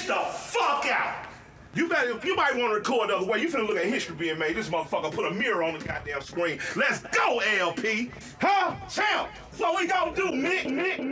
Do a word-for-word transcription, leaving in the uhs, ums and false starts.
Chill the fuck out. You better, you might want to record the other way. You finna look at history being made. This motherfucker put a mirror on the goddamn screen. Let's go, L P. Huh? Champ, what we gonna do, Nick, Nick, Nick?